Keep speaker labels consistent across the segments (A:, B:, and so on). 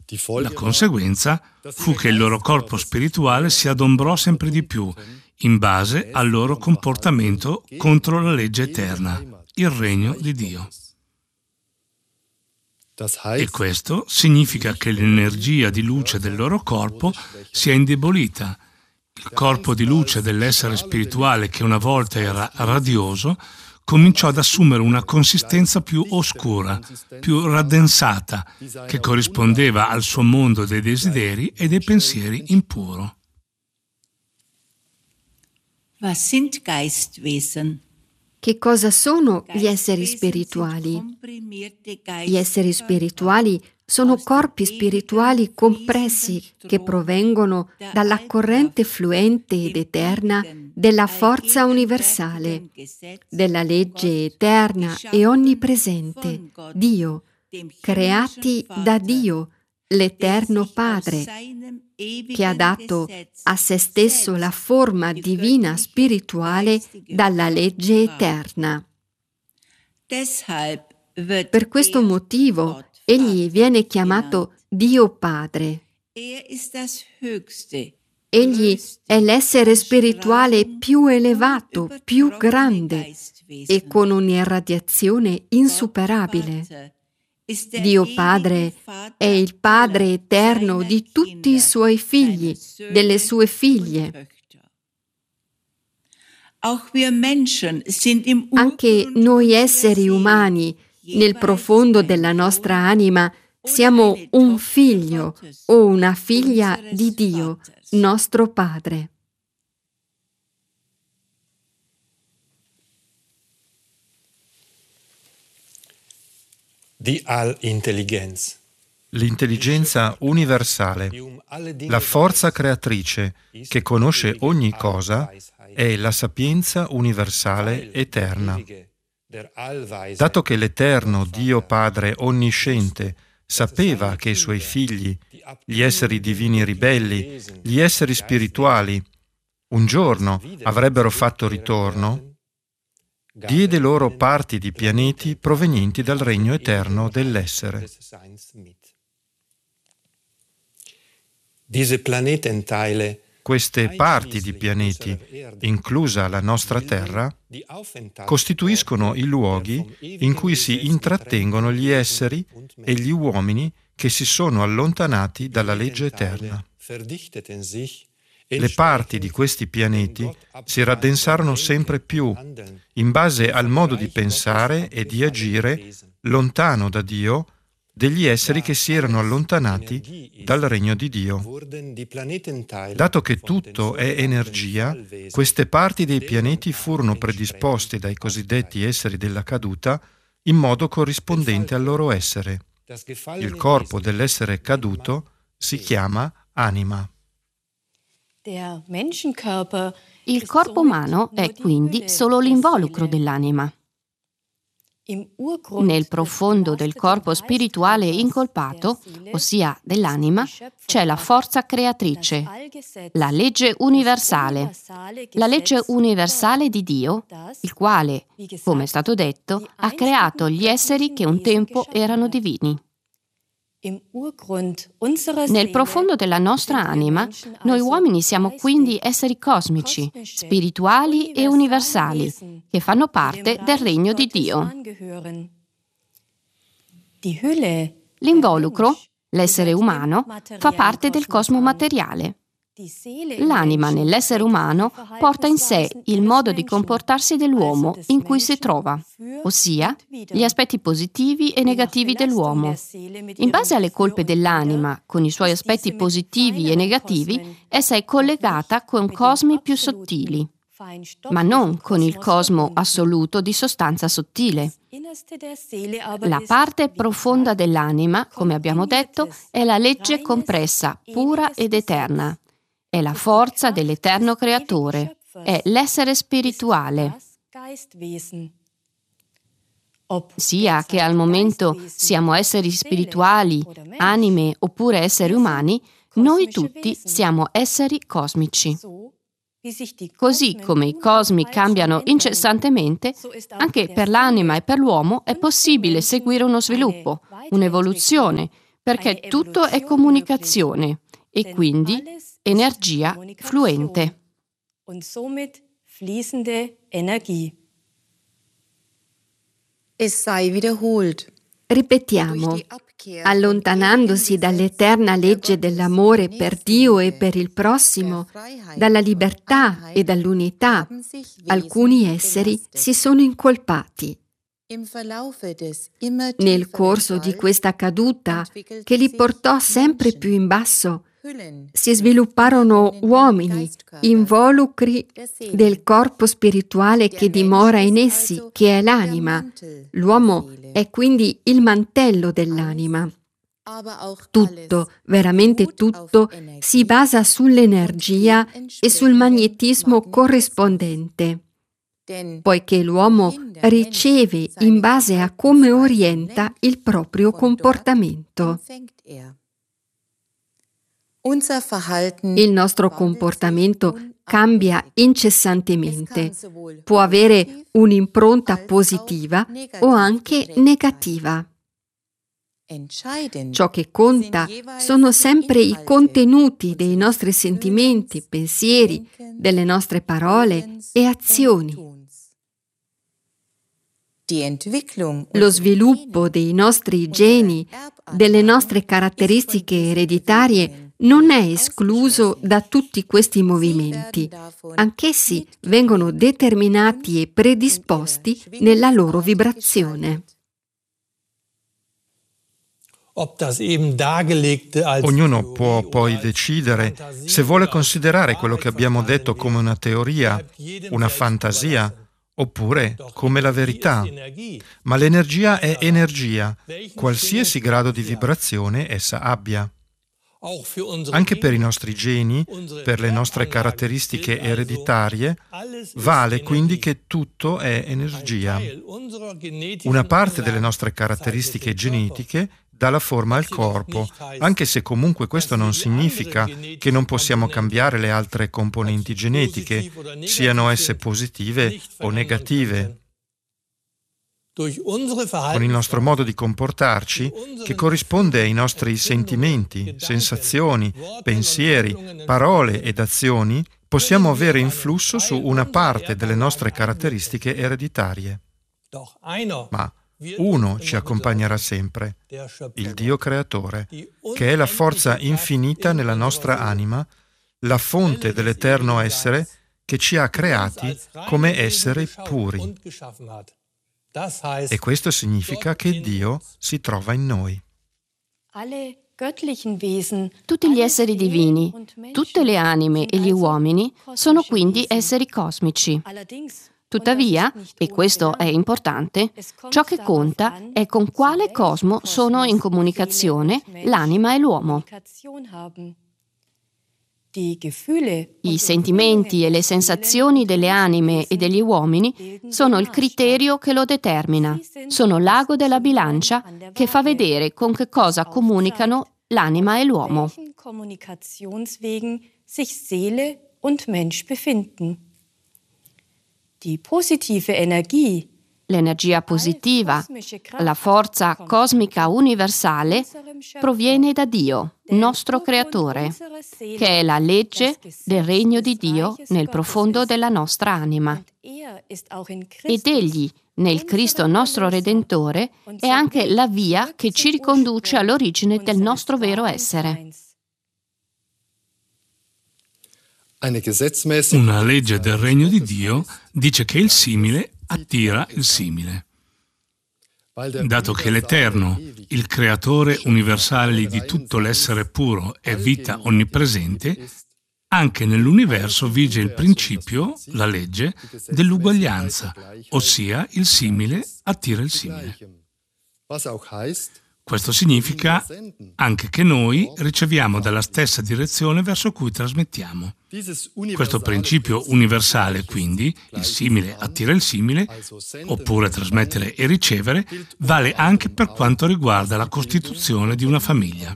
A: La conseguenza fu che il loro corpo spirituale si adombrò sempre di più in base al loro comportamento contro la legge eterna, il regno di Dio. E questo significa che l'energia di luce del loro corpo si è indebolita. Il corpo di luce dell'essere spirituale, che una volta era radioso, cominciò ad assumere una consistenza più oscura, più raddensata, che corrispondeva al suo mondo dei desideri e dei pensieri impuro.
B: Was sind Geistwesen?
C: Che cosa sono gli esseri spirituali? Gli esseri spirituali sono corpi spirituali compressi che provengono dalla corrente fluente ed eterna della forza universale, della legge eterna e onnipresente, Dio, creati da Dio, l'Eterno Padre, che ha dato a se stesso la forma divina spirituale dalla legge eterna. Per questo motivo, egli viene chiamato Dio Padre. Egli è l'essere spirituale più elevato, più grande e con un'irradiazione insuperabile. Dio Padre è il Padre eterno di tutti i suoi figli, delle sue figlie. Anche noi esseri umani, nel profondo della nostra anima, siamo un figlio o una figlia di Dio, nostro Padre.
D: Die Allintelligenz.
E: L'intelligenza universale, la forza creatrice che conosce ogni cosa, è la sapienza universale eterna. Dato che l'Eterno Dio Padre onnisciente sapeva che i suoi figli, gli esseri divini ribelli, gli esseri spirituali, un giorno avrebbero fatto ritorno, diede loro parti di pianeti provenienti dal regno eterno dell'essere. Queste parti di pianeti, inclusa la nostra Terra, costituiscono i luoghi in cui si intrattengono gli esseri e gli uomini che si sono allontanati dalla legge eterna. Le parti di questi pianeti si raddensarono sempre più in base al modo di pensare e di agire lontano da Dio degli esseri che si erano allontanati dal regno di Dio. Dato che tutto è energia, queste parti dei pianeti furono predisposte dai cosiddetti esseri della caduta in modo corrispondente al loro essere. Il corpo dell'essere caduto si chiama anima.
C: Il corpo umano è quindi solo l'involucro dell'anima. Nel profondo del corpo spirituale incolpato, ossia dell'anima, c'è la forza creatrice, la legge universale di Dio, il quale, come è stato detto, ha creato gli esseri che un tempo erano divini. Nel profondo della nostra anima, noi uomini siamo quindi esseri cosmici, spirituali e universali, che fanno parte del regno di Dio. L'involucro, l'essere umano, fa parte del cosmo materiale. L'anima nell'essere umano porta in sé il modo di comportarsi dell'uomo in cui si trova, ossia gli aspetti positivi e negativi dell'uomo. In base alle colpe dell'anima, con i suoi aspetti positivi e negativi, essa è collegata con cosmi più sottili, ma non con il cosmo assoluto di sostanza sottile. La parte profonda dell'anima, come abbiamo detto, è la legge compressa, pura ed eterna. È la forza dell'eterno creatore, è l'essere spirituale. Sia che al momento siamo esseri spirituali, anime oppure esseri umani, noi tutti siamo esseri cosmici. Così come i cosmi cambiano incessantemente, anche per l'anima e per l'uomo è possibile seguire uno sviluppo, un'evoluzione, perché tutto è comunicazione e quindi energia fluente.
F: Und somit fließende Energie.
G: Es sei wiederholt.
H: Ripetiamo, allontanandosi dall'eterna legge dell'amore per Dio e per il prossimo, dalla libertà e dall'unità, alcuni esseri si sono incolpati. Nel corso di questa caduta, che li portò sempre più in basso, si svilupparono uomini involucri del corpo spirituale che dimora in essi, che è l'anima. L'uomo è quindi il mantello dell'anima. Tutto, veramente tutto, si basa sull'energia e sul magnetismo corrispondente, poiché l'uomo riceve in base a come orienta il proprio comportamento. Il nostro comportamento cambia incessantemente, può avere un'impronta positiva o anche negativa. Ciò che conta sono sempre i contenuti dei nostri sentimenti, pensieri, delle nostre parole e azioni. Lo sviluppo dei nostri geni, delle nostre caratteristiche ereditarie, non è escluso da tutti questi movimenti. Anch'essi vengono determinati e predisposti nella loro vibrazione.
E: Ognuno può poi decidere se vuole considerare quello che abbiamo detto come una teoria, una fantasia, oppure come la verità. Ma l'energia è energia, qualsiasi grado di vibrazione essa abbia. Anche per i nostri geni, per le nostre caratteristiche ereditarie, vale quindi che tutto è energia. Una parte delle nostre caratteristiche genetiche dà la forma al corpo, anche se comunque questo non significa che non possiamo cambiare le altre componenti genetiche, siano esse positive o negative. Con il nostro modo di comportarci, che corrisponde ai nostri sentimenti, sensazioni, pensieri, parole ed azioni, possiamo avere influsso su una parte delle nostre caratteristiche ereditarie. Ma uno ci accompagnerà sempre, il Dio Creatore, che è la forza infinita nella nostra anima, la fonte dell'eterno essere che ci ha creati come esseri puri. E questo significa che Dio si trova in noi.
C: Tutti gli esseri divini, tutte le anime e gli uomini sono quindi esseri cosmici. Tuttavia, e questo è importante, ciò che conta è con quale cosmo sono in comunicazione l'anima e l'uomo. I sentimenti e le sensazioni delle anime e degli uomini sono il criterio che lo determina, sono l'ago della bilancia che fa vedere con che cosa comunicano l'anima e l'uomo. L'energia positiva, la forza cosmica universale, proviene da Dio, nostro Creatore, che è la legge del regno di Dio nel profondo della nostra anima. Ed Egli, nel Cristo nostro Redentore, è anche la via che ci riconduce all'origine del nostro vero essere.
A: Una legge del regno di Dio dice che il simile attira il simile. Dato che l'Eterno, il creatore universale di tutto l'essere puro, è vita onnipresente, anche nell'universo vige il principio, la legge, dell'uguaglianza, ossia il simile attira il simile. Questo significa anche che noi riceviamo dalla stessa direzione verso cui trasmettiamo. Questo principio universale, quindi, il simile attira il simile, oppure trasmettere e ricevere, vale anche per quanto riguarda la costituzione di una famiglia.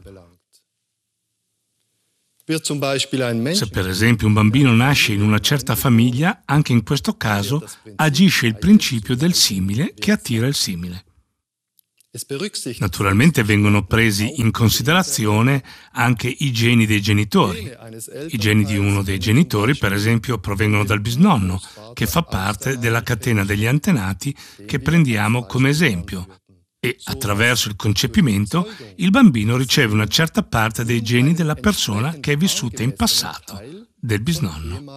A: Se per esempio un bambino nasce in una certa famiglia, anche in questo caso agisce il principio del simile che attira il simile. Naturalmente vengono presi in considerazione anche i geni dei genitori. I geni di uno dei genitori, per esempio, provengono dal bisnonno, che fa parte della catena degli antenati che prendiamo come esempio. E attraverso il concepimento il bambino riceve una certa parte dei geni della persona che è vissuta in passato, del bisnonno.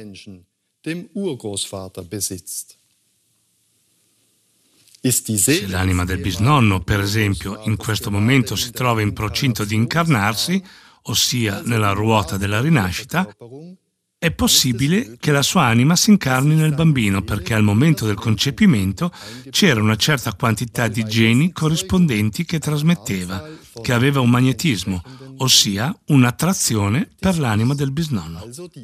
A: Se l'anima del bisnonno, per esempio, in questo momento si trova in procinto di incarnarsi, ossia nella ruota della rinascita, è possibile che la sua anima si incarni nel bambino perché al momento del concepimento c'era una certa quantità di geni corrispondenti che trasmetteva, che aveva un magnetismo, ossia un'attrazione per l'anima del bisnonno.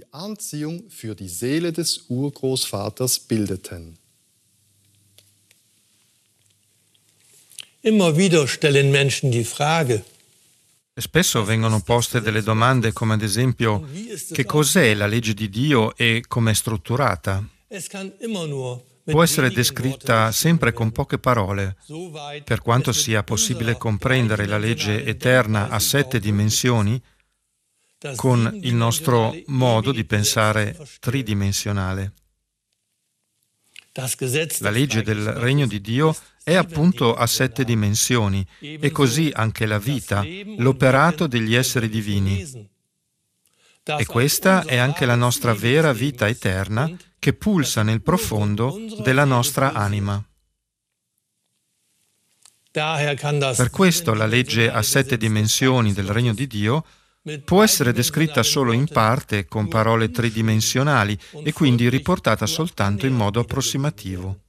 D: Immer wieder stellen Menschen die Frage:
E: Spesso vengono poste delle domande come ad esempio che cos'è la legge di Dio e com'è strutturata? Può essere descritta sempre con poche parole, per quanto sia possibile comprendere la legge eterna a 7 dimensioni con il nostro modo di pensare tridimensionale. La legge del regno di Dio è appunto a 7 dimensioni e così anche la vita, l'operato degli esseri divini. E questa è anche la nostra vera vita eterna che pulsa nel profondo della nostra anima. Per questo la legge a 7 dimensioni del regno di Dio può essere descritta solo in parte con parole tridimensionali e quindi riportata soltanto in modo approssimativo.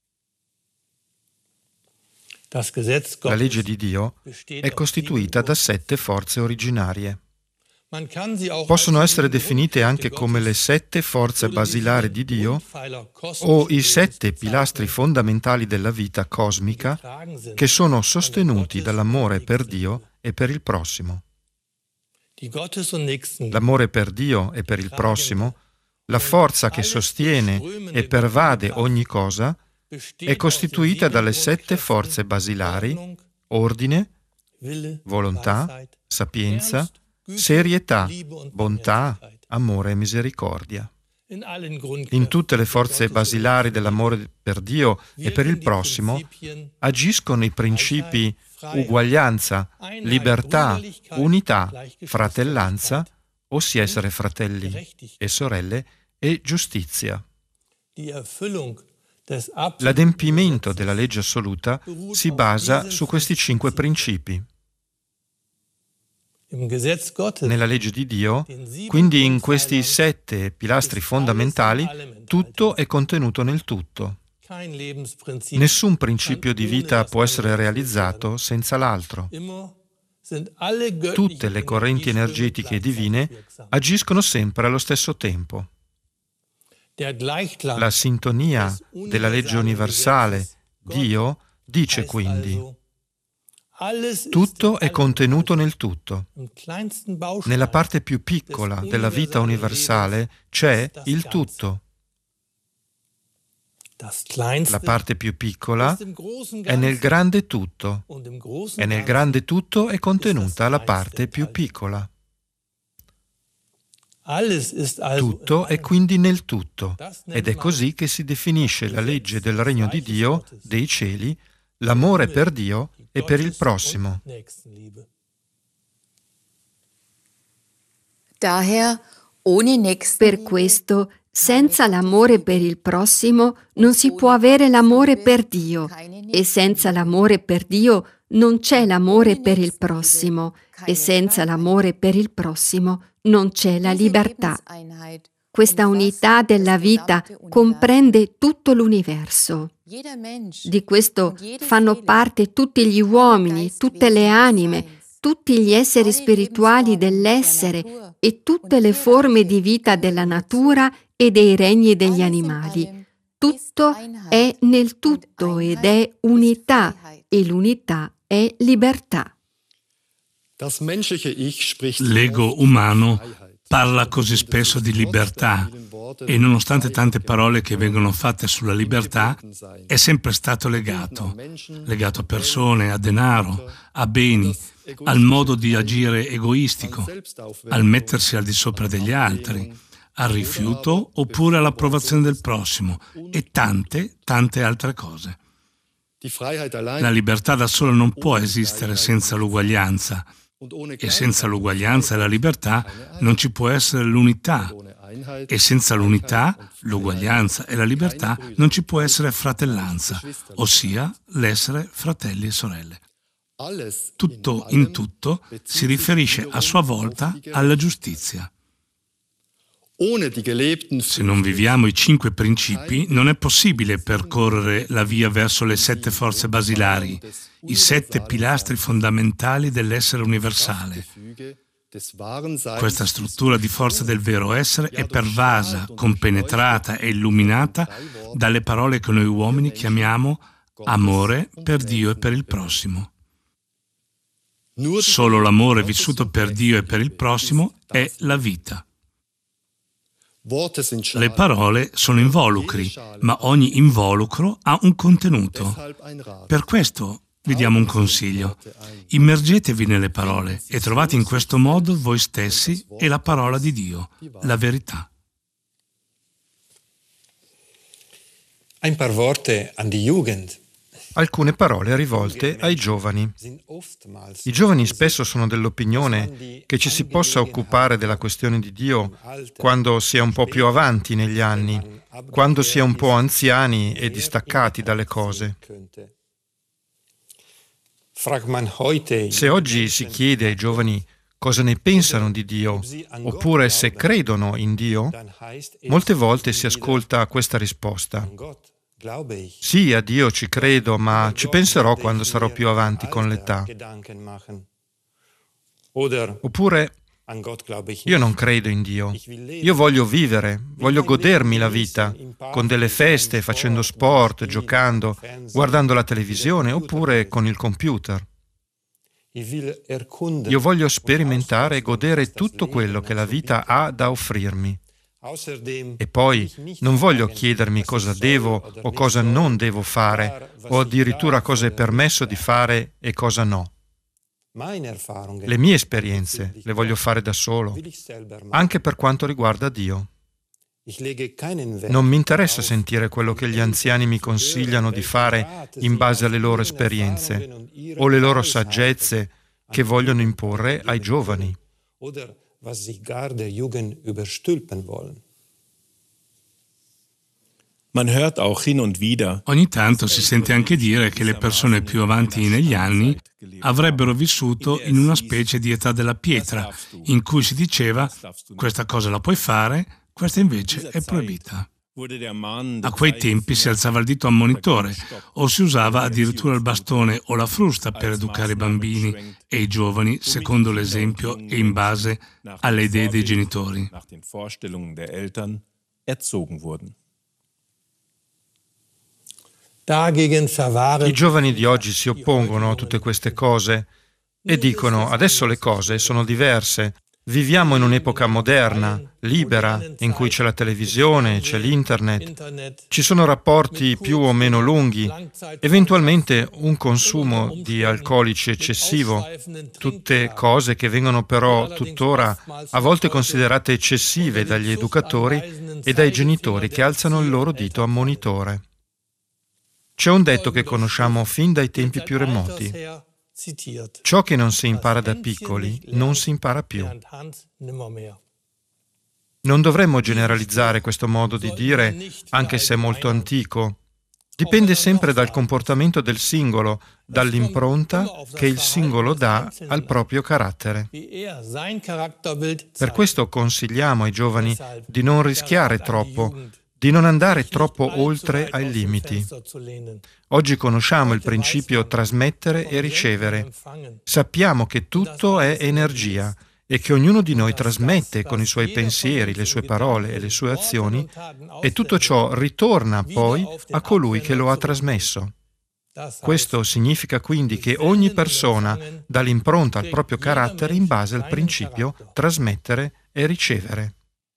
E: La legge di Dio è costituita da 7 forze originarie. Possono essere definite anche come le 7 forze basilari di Dio o i 7 pilastri fondamentali della vita cosmica che sono sostenuti dall'amore per Dio e per il prossimo. L'amore per Dio e per il prossimo, la forza che sostiene e pervade ogni cosa, è costituita dalle 7 forze basilari: ordine, volontà, sapienza, serietà, bontà, amore e misericordia. In tutte le forze basilari dell'amore per Dio e per il prossimo agiscono i principi uguaglianza, libertà, unità, fratellanza, ossia essere fratelli e sorelle, e giustizia. L'adempimento della legge assoluta si basa su questi 5 principi. Nella legge di Dio, quindi in questi 7 pilastri fondamentali, tutto è contenuto nel tutto. Nessun principio di vita può essere realizzato senza l'altro. Tutte le correnti energetiche divine agiscono sempre allo stesso tempo. La sintonia della legge universale, Dio, dice quindi: tutto è contenuto nel tutto. Nella parte più piccola della vita universale c'è il tutto. La parte più piccola è nel grande tutto e nel grande tutto è contenuta la parte più piccola. Tutto è quindi nel tutto ed è così che si definisce la legge del regno di Dio, dei cieli, l'amore per Dio e per il prossimo.
H: Per questo, senza l'amore per il prossimo non si può avere l'amore per Dio e senza l'amore per Dio non c'è l'amore per il prossimo e senza l'amore per il prossimo non c'è la libertà. Questa unità della vita comprende tutto l'universo. Di questo fanno parte tutti gli uomini, tutte le anime, tutti gli esseri spirituali dell'essere e tutte le forme di vita della natura e dei regni degli animali. Tutto è nel tutto ed è unità e l'unità è libertà.
A: L'ego umano parla così spesso di libertà e nonostante tante parole che vengono fatte sulla libertà, è sempre stato legato a persone, a denaro, a beni, al modo di agire egoistico, al mettersi al di sopra degli altri, al rifiuto oppure all'approvazione del prossimo e tante altre cose. La libertà da sola non può esistere senza l'uguaglianza e senza l'uguaglianza e la libertà non ci può essere l'unità e senza l'unità, l'uguaglianza e la libertà non ci può essere fratellanza, ossia l'essere fratelli e sorelle. Tutto in tutto si riferisce a sua volta alla giustizia. Se non viviamo i 5 principi, non è possibile percorrere la via verso le 7 forze basilari, i 7 pilastri fondamentali dell'essere universale. Questa struttura di forza del vero essere è pervasa, compenetrata e illuminata dalle parole che noi uomini chiamiamo amore per Dio e per il prossimo. Solo l'amore vissuto per Dio e per il prossimo è la vita. Le parole sono involucri, ma ogni involucro ha un contenuto. Per questo vi diamo un consiglio. Immergetevi nelle parole e trovate in questo modo voi stessi e la parola di Dio, la verità.
D: Ein paar Worte an die Jugend.
E: Alcune parole rivolte ai giovani. I giovani spesso sono dell'opinione che ci si possa occupare della questione di Dio quando si è un po' più avanti negli anni, quando si è un po' anziani e distaccati dalle cose. Se oggi si chiede ai giovani cosa ne pensano di Dio, oppure se credono in Dio, molte volte si ascolta questa risposta. Sì, a Dio ci credo, ma ci penserò quando sarò più avanti con l'età. Oppure, io non credo in Dio. Io voglio vivere, voglio godermi la vita, con delle feste, facendo sport, giocando, guardando la televisione, oppure con il computer. Io voglio sperimentare e godere tutto quello che la vita ha da offrirmi. E poi non voglio chiedermi cosa devo o cosa non devo fare, o addirittura cosa è permesso di fare e cosa no. Le mie esperienze le voglio fare da solo, anche per quanto riguarda Dio. Non mi interessa sentire quello che gli anziani mi consigliano di fare in base alle loro esperienze o le loro saggezze che vogliono imporre ai giovani.
D: Was sich gar der Jugend überstülpen wollen.
I: Man hört auch hin und wieder.
A: Ogni tanto si sente anche dire che le persone più avanti negli anni avrebbero vissuto in una specie di età della pietra, in cui si diceva questa cosa la puoi fare, questa invece è proibita. A quei tempi si alzava il dito ammonitore o si usava addirittura il bastone o la frusta per educare i bambini e i giovani secondo l'esempio e in base alle idee dei genitori.
E: I giovani di oggi si oppongono a tutte queste cose e dicono adesso le cose sono diverse. Viviamo in un'epoca moderna, libera, in cui c'è la televisione, c'è l'internet, ci sono rapporti più o meno lunghi, eventualmente un consumo di alcolici eccessivo, tutte cose che vengono però tuttora a volte considerate eccessive dagli educatori e dai genitori che alzano il loro dito ammonitore. C'è un detto che conosciamo fin dai tempi più remoti. Ciò che non si impara da piccoli non si impara più. Non dovremmo generalizzare questo modo di dire, anche se è molto antico. Dipende sempre dal comportamento del singolo, dall'impronta che il singolo dà al proprio carattere. Per questo consigliamo ai giovani di non rischiare troppo, di non andare troppo oltre ai limiti. Oggi conosciamo il principio trasmettere e ricevere. Sappiamo che tutto è energia e che ognuno di noi trasmette con i suoi pensieri, le sue parole e le sue azioni e tutto ciò ritorna poi a colui che lo ha trasmesso. Questo significa quindi che ogni persona dà l'impronta al proprio carattere in base al principio trasmettere è ricevere.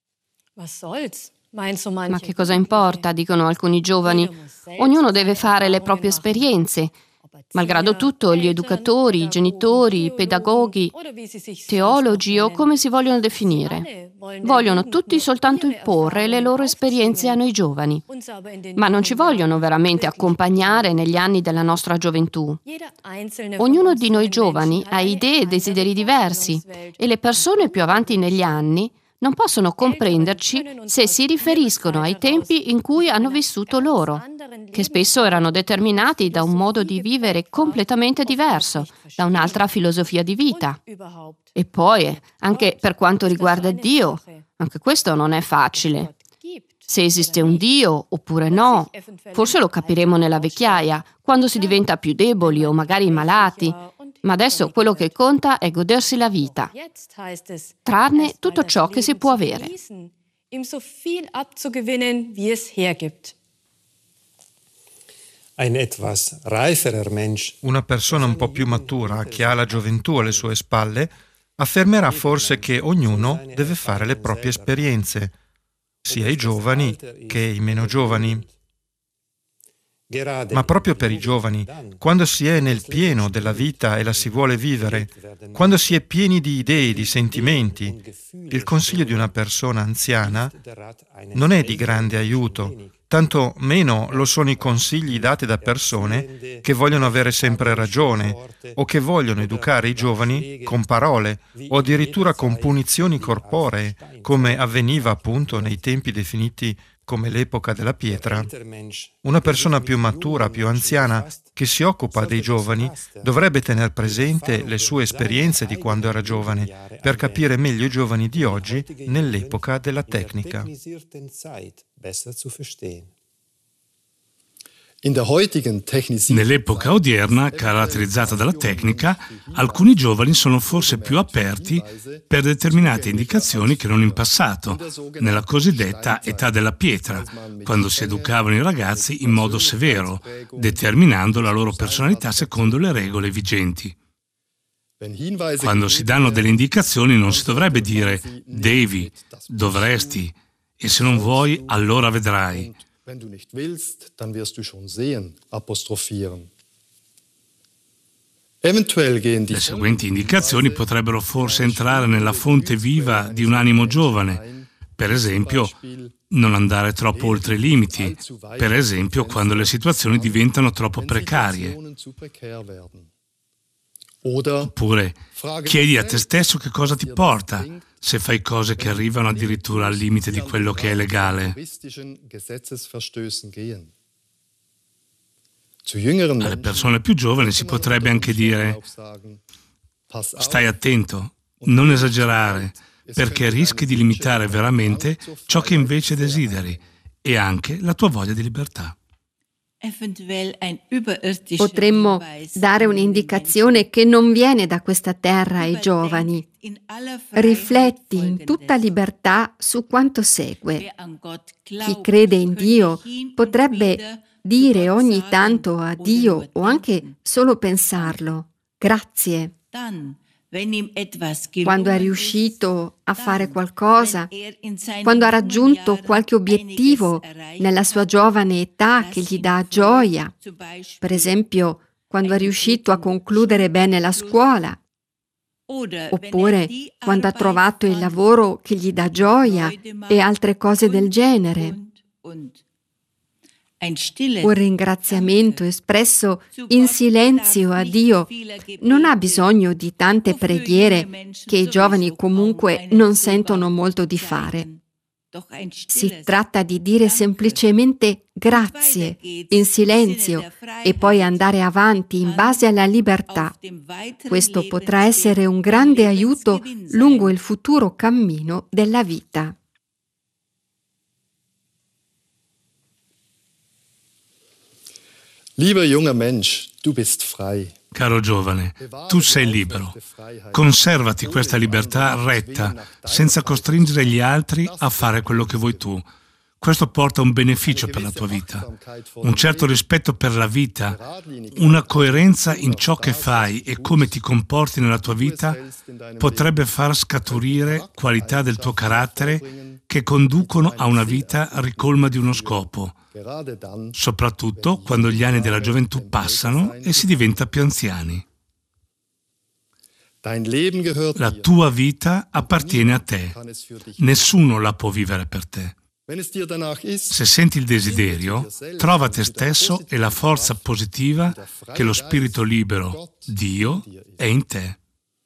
C: Ma che cosa importa, dicono alcuni giovani. Ognuno deve fare le proprie esperienze. Malgrado tutto, gli educatori, i genitori, i pedagoghi, teologi o come si vogliono definire, vogliono tutti soltanto imporre le loro esperienze a noi giovani, ma non ci vogliono veramente accompagnare negli anni della nostra gioventù. Ognuno di noi giovani ha idee e desideri diversi e le persone più avanti negli anni non possono comprenderci se si riferiscono ai tempi in cui hanno vissuto loro, che spesso erano determinati da un modo di vivere completamente diverso, da un'altra filosofia di vita. E poi, anche per quanto riguarda Dio, anche questo non è facile. Se esiste un Dio oppure no, forse lo capiremo nella vecchiaia, quando si diventa più deboli o magari malati. Ma adesso quello che conta è godersi la vita, trarne tutto ciò che si può avere.
E: Una persona un po' più matura, che ha la gioventù alle sue spalle, affermerà forse che ognuno deve fare le proprie esperienze, sia i giovani che i meno giovani. Ma proprio per i giovani, quando si è nel pieno della vita e la si vuole vivere, quando si è pieni di idee, di sentimenti, il consiglio di una persona anziana non è di grande aiuto, tanto meno lo sono i consigli dati da persone che vogliono avere sempre ragione o che vogliono educare i giovani con parole o addirittura con punizioni corporee, come avveniva appunto nei tempi definiti come l'epoca della pietra. Una persona più matura, più anziana, che si occupa dei giovani, dovrebbe tener presente le sue esperienze di quando era giovane, per capire meglio i giovani di oggi nell'epoca della tecnica.
A: Nell'epoca odierna, caratterizzata dalla tecnica, alcuni giovani sono forse più aperti per determinate indicazioni che non in passato, nella cosiddetta età della pietra, quando si educavano i ragazzi in modo severo, determinando la loro personalità secondo le regole vigenti. Quando si danno delle indicazioni non si dovrebbe dire devi, dovresti, e se non vuoi allora vedrai.
J: Wenn du nicht willst, dann wirst du schon sehen, apostrophieren.
A: Le seguenti indicazioni potrebbero forse entrare nella fonte viva di un animo giovane. Per esempio, non andare troppo oltre i limiti. Per esempio, quando le situazioni diventano troppo precarie. Oppure, chiedi a te stesso che cosa ti porta se fai cose che arrivano addirittura al limite di quello che è legale. Alle persone più giovani si potrebbe anche dire: stai attento, non esagerare, perché rischi di limitare veramente ciò che invece desideri e anche la tua voglia di libertà.
H: Potremmo dare un'indicazione che non viene da questa terra ai giovani. Rifletti in tutta libertà su quanto segue. Chi crede in Dio potrebbe dire ogni tanto a Dio o anche solo pensarlo: grazie. Quando è riuscito a fare qualcosa, quando ha raggiunto qualche obiettivo nella sua giovane età che gli dà gioia, per esempio quando è riuscito a concludere bene la scuola, oppure quando ha trovato il lavoro che gli dà gioia e altre cose del genere. Un ringraziamento espresso in silenzio a Dio non ha bisogno di tante preghiere che i giovani comunque non sentono molto di fare. Si tratta di dire semplicemente grazie in silenzio e poi andare avanti in base alla libertà. Questo potrà essere un grande aiuto lungo il futuro cammino della vita.
J: Lieber junger Mensch, du bist frei.
A: Caro giovane, tu sei libero. Conservati questa libertà retta, senza costringere gli altri a fare quello che vuoi tu. Questo porta un beneficio per la tua vita, un certo rispetto per la vita, una coerenza in ciò che fai e come ti comporti nella tua vita potrebbe far scaturire qualità del tuo carattere che conducono a una vita ricolma di uno scopo, soprattutto quando gli anni della gioventù passano e si diventa più anziani. La tua vita appartiene a te, nessuno la può vivere per te. Se senti il desiderio, trova te stesso e la forza positiva che lo spirito libero, Dio, è in te.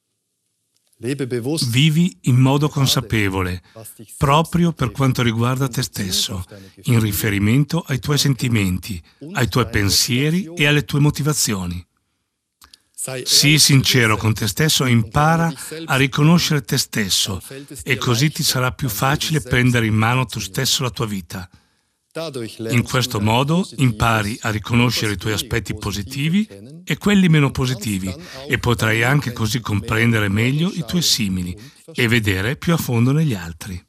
A: Vivi in modo consapevole, proprio per quanto riguarda te stesso, in riferimento ai tuoi sentimenti, ai tuoi pensieri e alle tue motivazioni. Sii sincero con te stesso e impara a riconoscere te stesso e così ti sarà più facile prendere in mano tu stesso la tua vita. In questo modo impari a riconoscere i tuoi aspetti positivi e quelli meno positivi e potrai anche così comprendere meglio i tuoi simili e vedere più a fondo negli altri.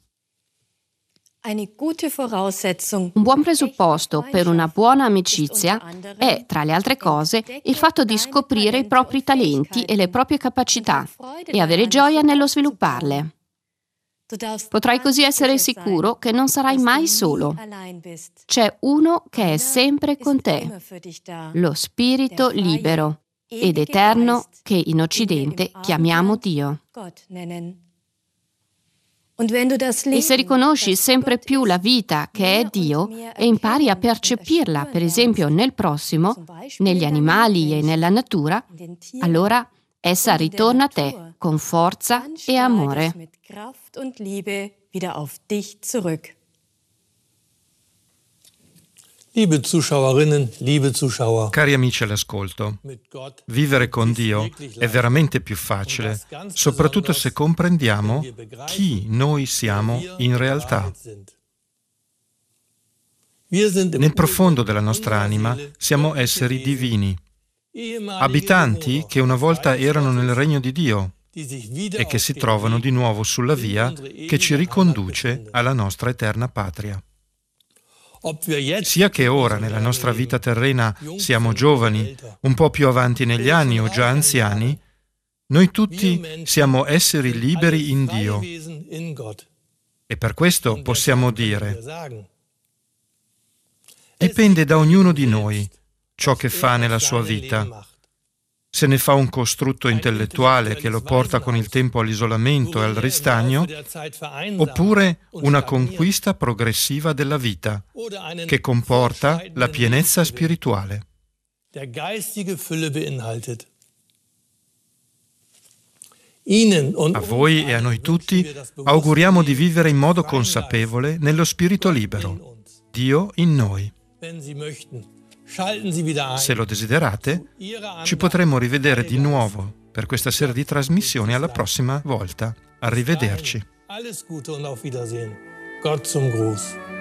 C: Un buon presupposto per una buona amicizia è, tra le altre cose, il fatto di scoprire i propri talenti e le proprie capacità e avere gioia nello svilupparle. Potrai così essere sicuro che non sarai mai solo. C'è uno che è sempre con te, lo Spirito libero ed eterno che in Occidente chiamiamo Dio. E se riconosci sempre più la vita che è Dio e impari a percepirla, per esempio nel prossimo, negli animali e nella natura, allora essa ritorna a te con forza e amore.
J: Liebe Zuschauerinnen, liebe Zuschauer,
E: Cari amici all'ascolto, vivere con Dio è veramente più facile, soprattutto se comprendiamo chi noi siamo in realtà. Nel profondo della nostra anima siamo esseri divini, abitanti che una volta erano nel regno di Dio e che si trovano di nuovo sulla via che ci riconduce alla nostra eterna patria. Sia che ora nella nostra vita terrena siamo giovani, un po' più avanti negli anni o già anziani, noi tutti siamo esseri liberi in Dio. E per questo possiamo dire: dipende da ognuno di noi ciò che fa nella sua vita. Se ne fa un costrutto intellettuale che lo porta con il tempo all'isolamento e al ristagno, oppure una conquista progressiva della vita che comporta la pienezza spirituale. A voi e a noi tutti auguriamo di vivere in modo consapevole nello spirito libero, Dio in noi. Se lo desiderate, ci potremo rivedere di nuovo per questa serie di trasmissioni alla prossima volta. Arrivederci.
J: Alles Gute und auf Wiedersehen. Gott zum Gruß.